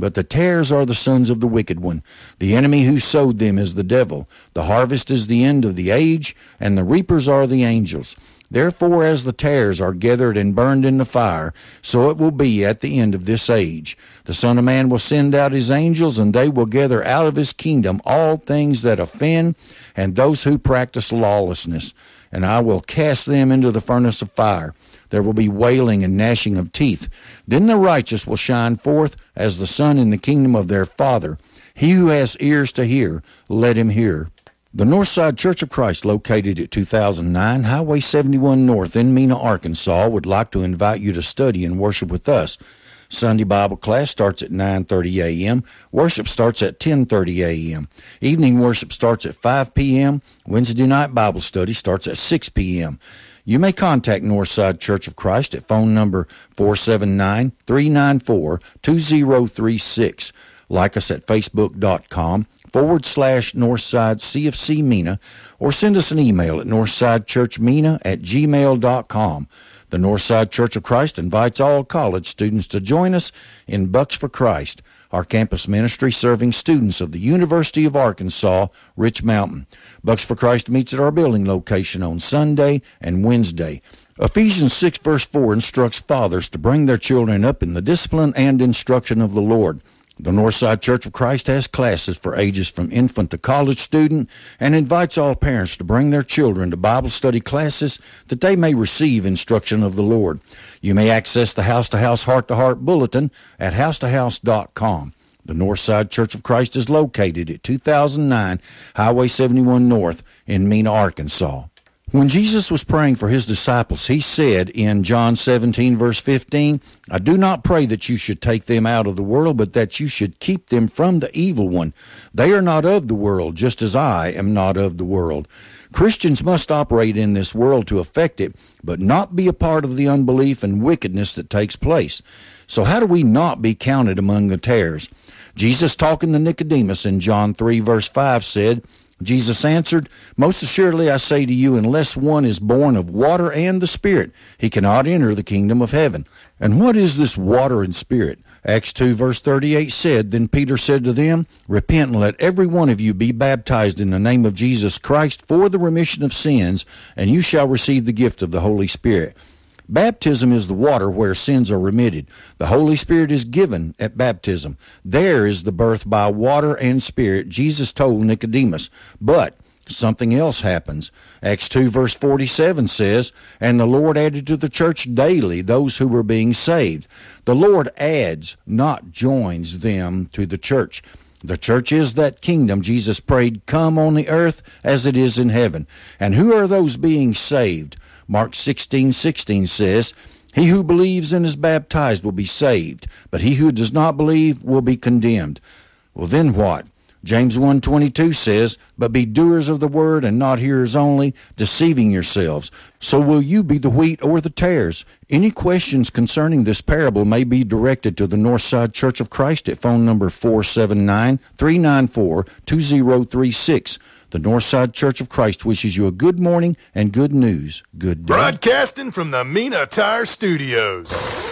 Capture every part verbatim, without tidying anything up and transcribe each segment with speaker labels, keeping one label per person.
Speaker 1: But the tares are the sons of the wicked one. The enemy who sowed them is the devil. The harvest is the end of the age, and the reapers are the angels. Therefore, as the tares are gathered and burned in the fire, so it will be at the end of this age. The Son of Man will send out his angels, and they will gather out of his kingdom all things that offend, and those who practice lawlessness. And I will cast them into the furnace of fire. There will be wailing and gnashing of teeth. Then the righteous will shine forth as the sun in the kingdom of their Father. He who has ears to hear, let him hear. The Northside Church of Christ, located at two thousand nine Highway seventy-one North in Mena, Arkansas, would like to invite you to study and worship with us. Sunday Bible class starts at nine thirty a.m. Worship starts at ten thirty a.m. Evening worship starts at five p.m. Wednesday night Bible study starts at six p.m. You may contact Northside Church of Christ at phone number four seven nine, three nine four, two zero three six. Like us at facebook.com forward slash Northside CFC Mena, or send us an email at northsidechurchmena at gmail dot com. The Northside Church of Christ invites all college students to join us in Bucks for Christ, our campus ministry serving students of the University of Arkansas, Rich Mountain. Bucks for Christ meets at our building location on Sunday and Wednesday. Ephesians six verse four instructs fathers to bring their children up in the discipline and instruction of the Lord. The Northside Church of Christ has classes for ages from infant to college student and invites all parents to bring their children to Bible study classes that they may receive instruction of the Lord. You may access the House to House Heart to Heart Bulletin at house to house dot com. The Northside Church of Christ is located at two thousand nine Highway seventy-one North in Mena, Arkansas. When Jesus was praying for his disciples, he said in John seventeen, verse fifteen, I do not pray that you should take them out of the world, but that you should keep them from the evil one. They are not of the world, just as I am not of the world. Christians must operate in this world to affect it, but not be a part of the unbelief and wickedness that takes place. So how do we not be counted among the tares? Jesus, talking to Nicodemus in John three, verse five, said, Jesus answered, Most assuredly I say to you, unless one is born of water and the Spirit, he cannot enter the kingdom of heaven. And what is this water and Spirit? Acts two verse thirty-eight said, Then Peter said to them, Repent and let every one of you be baptized in the name of Jesus Christ for the remission of sins, and you shall receive the gift of the Holy Spirit. Baptism is the water where sins are remitted. The Holy Spirit is given at baptism. There is the birth by water and Spirit, Jesus told Nicodemus. But something else happens. Acts two verse forty-seven says, And the Lord added to the church daily those who were being saved. The Lord adds, not joins them to the church. The church is that kingdom Jesus prayed, come on the earth as it is in heaven. And who are those being saved? Mark sixteen sixteen says, He who believes and is baptized will be saved, but he who does not believe will be condemned. Well, then what? James one twenty-two says, But be doers of the word and not hearers only, deceiving yourselves. So will you be the wheat or the tares? Any questions concerning this parable may be directed to the Northside Church of Christ at phone number four seven nine, three nine four, two zero three six. The Northside Church of Christ wishes you a good morning and good news. Good day.
Speaker 2: Broadcasting from the Mena Tire Studios.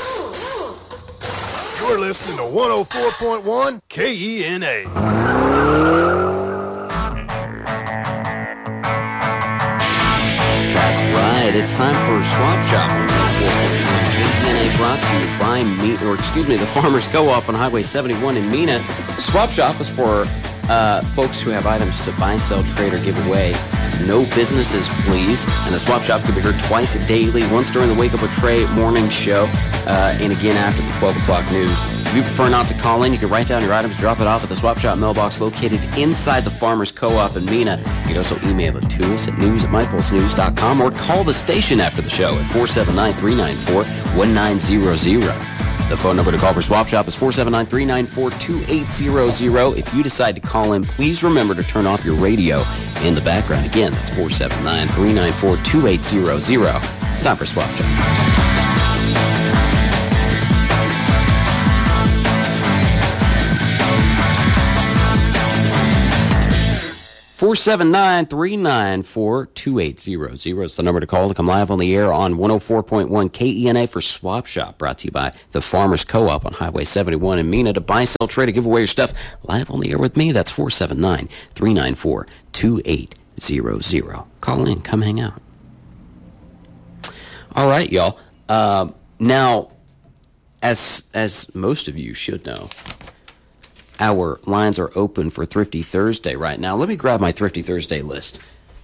Speaker 2: You're listening to one oh four point one K E N A.
Speaker 3: That's right. It's time for Swap Shop on K E N A, brought to you by me, or excuse me, the Farmers Co-op on Highway seventy-one in Mena. Swap Shop is for uh, folks who have items to buy, sell, trade, or give away. No businesses, please. And the Swap Shop can be heard twice daily, once during the Wake Up with Trey morning show, uh, and again after the twelve o'clock news. If you prefer not to call in, you can write down your items, drop it off at the Swap Shop mailbox located inside the Farmers Co-op in Mena. You can also email it to us at news at my pulse news dot com or call the station after the show at four seven nine, three nine four, one nine zero zero. The phone number to call for Swap Shop is four seven nine, three nine four, two eight zero zero. If you decide to call in, please remember to turn off your radio in the background. Again, that's four seven nine, three nine four, two eight zero zero. It's time for Swap Shop. four seven nine, three nine four, two eight zero zero is the number to call to come live on the air on one oh four point one K E N A for Swap Shop, brought to you by the Farmers Co-op on Highway seventy-one in Mena. To buy, sell, trade, or give away your stuff live on the air with me, that's four seven nine, three nine four, two eight zero zero. Call in, come hang out. All right, y'all. Uh, now, as as most of you should know, our lines are open for Thrifty Thursday right now. Let me grab my Thrifty Thursday list.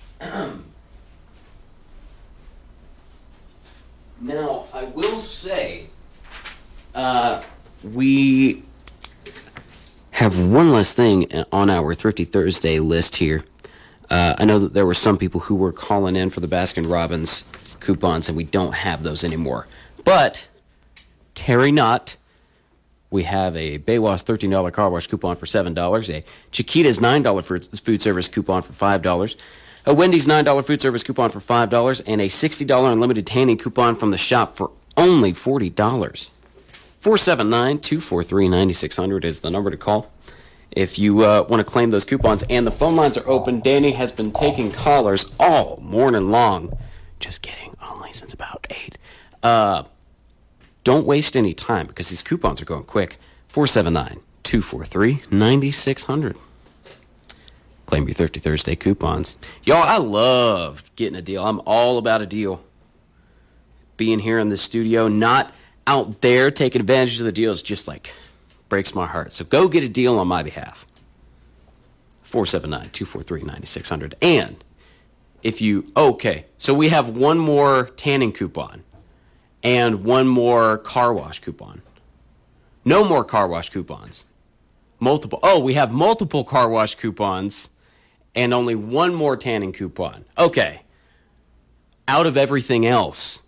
Speaker 3: Now, I will say, uh, we have one less thing on our Thrifty Thursday list here. Uh, I know that there were some people who were calling in for the Baskin-Robbins coupons, and we don't have those anymore. But, tarry not. We have a Baywash thirteen dollars car wash coupon for seven dollars, a Chiquita's nine dollars food service coupon for five dollars, a Wendy's nine dollars food service coupon for five dollars, and a sixty dollars unlimited tanning coupon from the shop for only forty dollars. four seven nine, two four three, nine six zero zero is the number to call if you uh, want to claim those coupons. And the phone lines are open. Danny has been taking callers all morning long. Just kidding, only since about eight. Uh... Don't waste any time because these coupons are going quick. four seven nine, two four three, nine six zero zero. Claim your Thrifty Thursday coupons. Y'all, I love getting a deal. I'm all about a deal. Being here in the studio, not out there taking advantage of the deals, just like breaks my heart. So go get a deal on my behalf. four seven nine, two four three, nine six zero zero. And if you, okay, so we have one more tanning coupon. And one more car wash coupon. No more car wash coupons. Multiple. Oh, we have multiple car wash coupons and only one more tanning coupon. Okay. Out of everything else.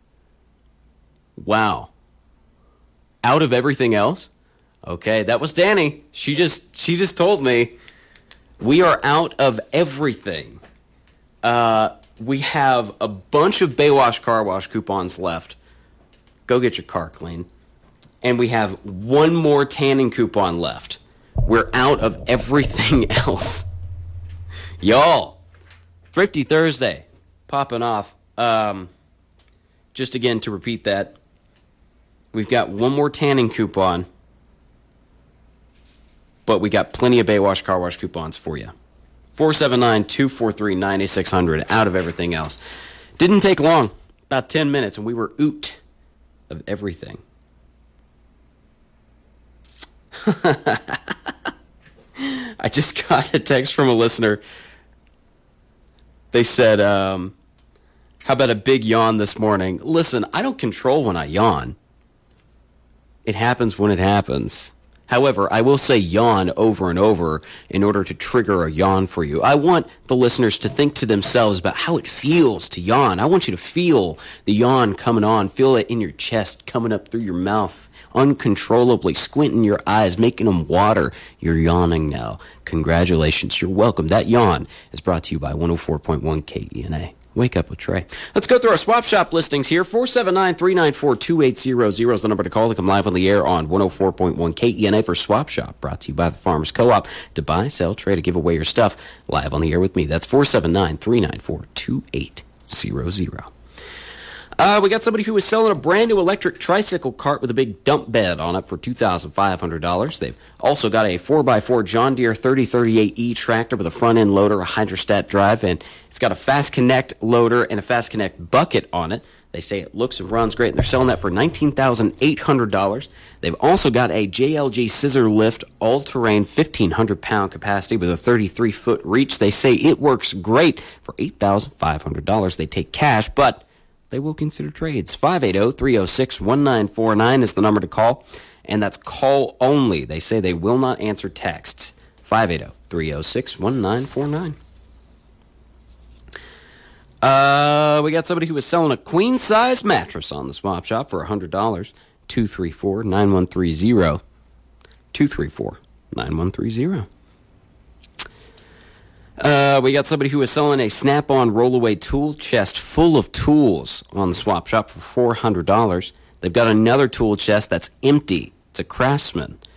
Speaker 3: Wow. Out of everything else? Okay, that was Danny. She just she just told me we are out of everything. Uh, we have a bunch of Baywash car wash coupons left. Go get your car clean. And we have one more tanning coupon left. We're out of everything else. Y'all, Thrifty Thursday popping off. Um, just again to repeat that, we've got one more tanning coupon, but we got plenty of Baywash car wash coupons for you. four seven nine, two four three, nine six zero zero out of everything else. Didn't take long, about ten minutes, and we were oot of everything. I just got a text from a listener. They said, um, how about a big yawn this morning? Listen, I don't control when I yawn. It happens when it happens. However, I will say yawn over and over in order to trigger a yawn for you. I want the listeners to think to themselves about how it feels to yawn. I want you to feel the yawn coming on. Feel it in your chest, coming up through your mouth, uncontrollably, squinting your eyes, making them water. You're yawning now. Congratulations. You're welcome. That yawn is brought to you by one oh four point one K E N A. Wake up with Trey. Let's go through our swap shop listings here. four seven nine, three nine four, two eight zero zero is the number to call to come live on the air on one oh four point one K E N A for Swap Shop, brought to you by the Farmers Co-op. To buy, sell, trade, or give away your stuff live on the air with me. That's four seven nine, three nine four, two eight zero zero. Uh, we got somebody who is selling a brand new electric tricycle cart with a big dump bed on it for two thousand five hundred dollars. They've also got a four by four John Deere thirty thirty-eight E tractor with a front-end loader, a hydrostat drive, and it's got a Fast Connect loader and a Fast Connect bucket on it. They say it looks and runs great, and they're selling that for nineteen thousand eight hundred dollars. They've also got a J L G scissor lift all-terrain fifteen hundred pound capacity with a thirty-three foot reach. They say it works great for eight thousand five hundred dollars. They take cash, but they will consider trades. five eight zero, three oh six, one nine four nine is the number to call, and that's call only. They say they will not answer texts. five eight zero, three oh six, one nine four nine. Uh, we got somebody who was selling a queen-size mattress on the swap shop for one hundred dollars. two three four, nine one three zero. two three four, nine one three zero. Uh, we got somebody who is selling a Snap-on rollaway tool chest full of tools on the swap shop for four hundred dollars. They've got another tool chest that's empty. It's a Craftsman.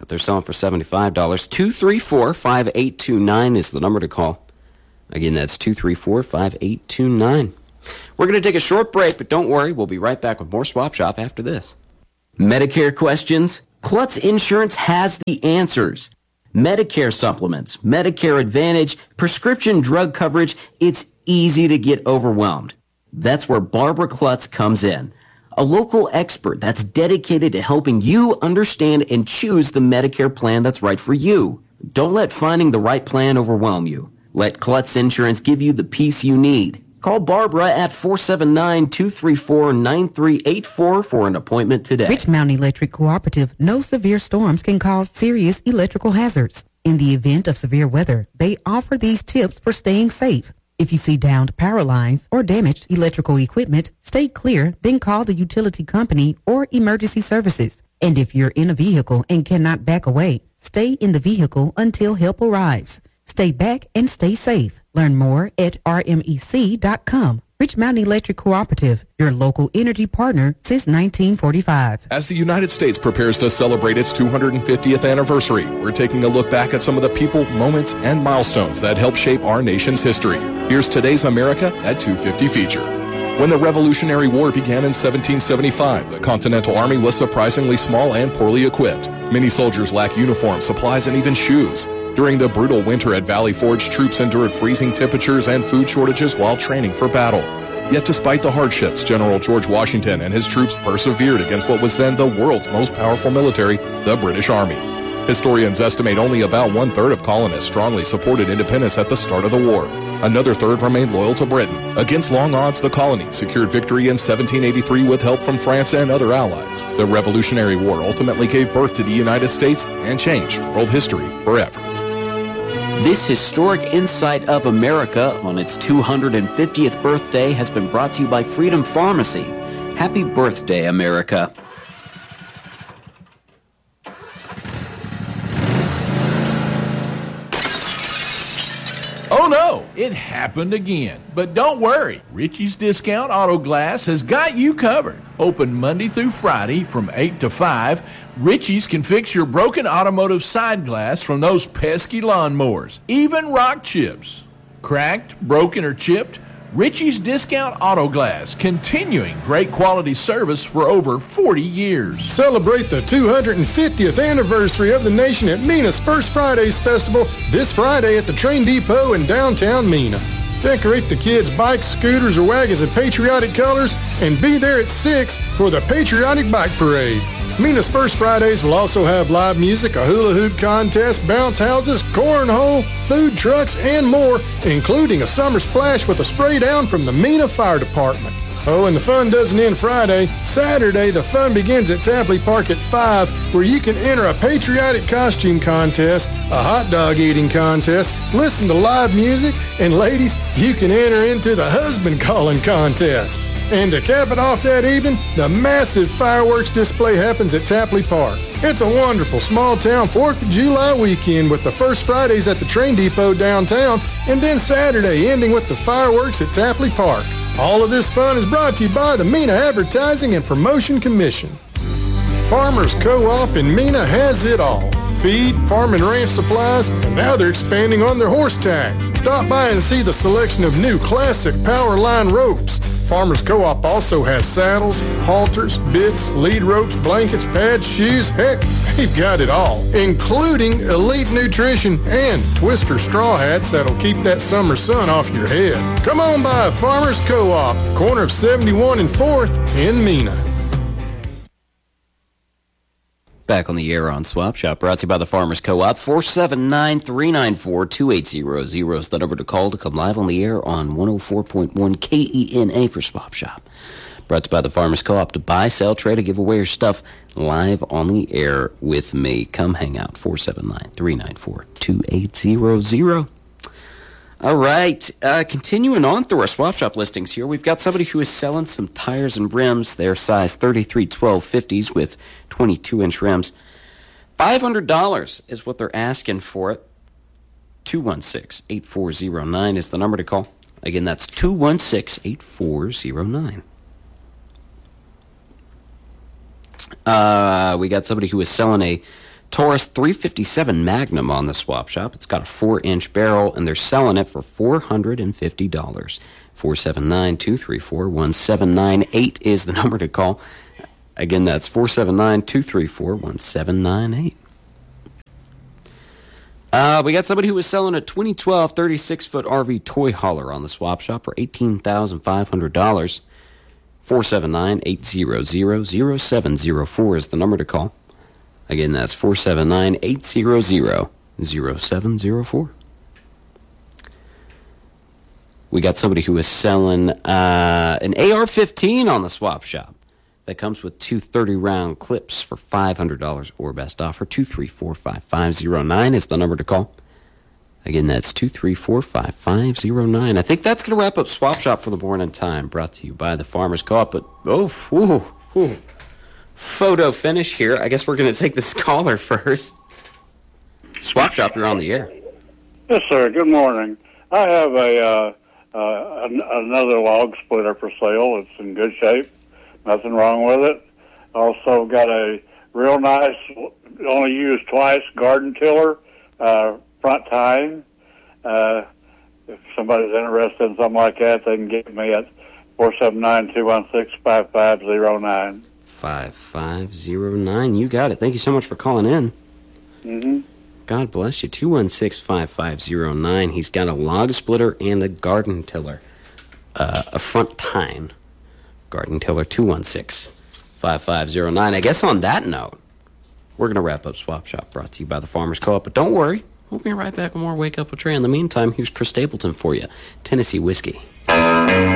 Speaker 3: but they're selling for seventy-five dollars. two three four, five eight two nine is the number to call. Again, that's two three four, five eight two nine. We're going to take a short break, but don't worry. We'll be right back with more Swap Shop after this. Medicare questions? Klutz Insurance has the answers. Medicare supplements, Medicare Advantage, prescription drug coverage, it's easy to get overwhelmed. That's where Barbara Klutz comes in. A local expert that's dedicated to helping you understand and choose the Medicare plan that's right for you. Don't let finding the right plan overwhelm you. Let Klutz Insurance give you the peace you need. Call Barbara at four seven nine, two three four, nine three eight four for an appointment today.
Speaker 4: Rich Mountain Electric Cooperative knows severe storms can cause serious electrical hazards. In the event of severe weather, they offer these tips for staying safe. If you see downed power lines or damaged electrical equipment, stay clear, then call the utility company or emergency services. And if you're in a vehicle and cannot back away, stay in the vehicle until help arrives. Stay back and stay safe. Learn more at R M E C dot com. Rich Mountain Electric Cooperative, your local energy partner since nineteen forty-five.
Speaker 5: As the United States prepares to celebrate its two hundred fiftieth anniversary, we're taking a look back at some of the people, moments, and milestones that helped shape our nation's history. Here's today's America at two fifty feature. When the Revolutionary War began in seventeen seventy-five, the Continental Army was surprisingly small and poorly equipped. Many soldiers lacked uniforms, supplies, and even shoes. During the brutal winter at Valley Forge, troops endured freezing temperatures and food shortages while training for battle. Yet despite the hardships, General George Washington and his troops persevered against what was then the world's most powerful military, the British Army. Historians estimate only about one-third of colonists strongly supported independence at the start of the war. Another third remained loyal to Britain. Against long odds, the colonies secured victory in seventeen eighty-three with help from France and other allies. The Revolutionary War ultimately gave birth to the United States and changed world history forever.
Speaker 3: This historic insight of America on its two hundred fiftieth birthday has been brought to you by Freedom Pharmacy. Happy birthday, America.
Speaker 6: Oh no, it happened again. But don't worry, Richie's Discount Auto Glass has got you covered. Open Monday through Friday from eight to five, Richie's can fix your broken automotive side glass from those pesky lawnmowers, even rock chips. Cracked, broken, or chipped, Richie's Discount Auto Glass, continuing great quality service for over forty years.
Speaker 7: Celebrate the two hundred fiftieth anniversary of the nation at Mina's First Fridays Festival this Friday at the Train Depot in downtown Mina. Decorate the kids' bikes, scooters, or wagons in patriotic colors and be there at six for the Patriotic Bike Parade. Mina's First Fridays will also have live music, a hula hoop contest, bounce houses, cornhole, food trucks, and more, including a summer splash with a spray down from the Mina Fire Department. Oh, and the fun doesn't end Friday. Saturday, the fun begins at Tapley Park at five, where you can enter a patriotic costume contest, a hot dog eating contest, listen to live music, and ladies, you can enter into the husband calling contest. And to cap it off that evening, the massive fireworks display happens at Tapley Park. It's a wonderful small-town fourth of July weekend with the first Fridays at the Train Depot downtown, and then Saturday ending with the fireworks at Tapley Park. All of this fun is brought to you by the Mina Advertising and Promotion Commission. Farmers Co-op in Mina has it all. Feed, farm and ranch supplies, and now they're expanding on their horse tack. Stop by and see the selection of new classic power line ropes. Farmers Co-op also has saddles, halters, bits, lead ropes, blankets, pads, shoes. Heck, they've got it all, including elite nutrition and Twister straw hats that'll keep that summer sun off your head. Come on by Farmers Co-op, corner of seventy-one and fourth in Mina.
Speaker 3: Back on the air on Swap Shop, brought to you by the Farmers Co-op. four seven nine, three nine four, two eight zero zero is the number to call to come live on the air on one oh four point one K E N A for Swap Shop. Brought to you by the Farmers Co-op to buy, sell, trade, or give away your stuff live on the air with me. Come hang out, four seven nine, three nine four, two eight zero zero. All right, uh, continuing on through our Swap Shop listings here, we've got somebody who is selling some tires and rims. They're size thirty-three twelve fifties with twenty-two inch rims. five hundred dollars is what they're asking for it. two one six, eight four zero nine is the number to call. Again, that's two one six, eight four zero nine. Uh, we got somebody who is selling a Taurus three fifty-seven Magnum on the swap shop. It's got a four-inch barrel, and they're selling it for four hundred fifty dollars. four seven nine, two three four, one seven nine eight is the number to call. Again, that's four seven nine, two three four, one seven nine eight. Uh, we got somebody who was selling a twenty twelve thirty-six foot R V toy hauler on the swap shop for eighteen thousand five hundred dollars. four seven nine, eight zero zero, zero seven zero four is the number to call. Again, that's four seven nine, eight zero zero, zero seven zero four. We got somebody who is selling uh, an A R fifteen on the swap shop. That comes with two thirty-round clips for five hundred dollars or best offer. two three four, five five zero nine is the number to call. Again, that's two three four, five five zero nine. I think that's going to wrap up Swap Shop for the morning time, brought to you by the Farmers Co-op. But, oh, ooh, ooh, photo finish here. I guess we're going to take this caller first. Swap Shop, you're on the air.
Speaker 8: Yes, sir. Good morning. I have a uh, uh, an- another log splitter for sale. It's in good shape. Nothing wrong with it. Also got a real nice, only used twice, garden tiller, uh, front tine. Uh, if somebody's interested in something like that, they can get me at four seven nine, two one six, five five zero nine.
Speaker 3: five five zero nine. You got it. Thank you so much for calling in.
Speaker 8: Mm-hmm.
Speaker 3: God bless you. two one six, five five zero nine. He's got a log splitter and a garden tiller. Uh, a front tine. Garden tiller, two one six, five five zero nine. I guess on that note, we're going to wrap up Swap Shop, brought to you by the Farmers Co-op. But don't worry, we'll be right back with more Wake Up with Trey. In the meantime, here's Chris Stapleton for you. Tennessee Whiskey.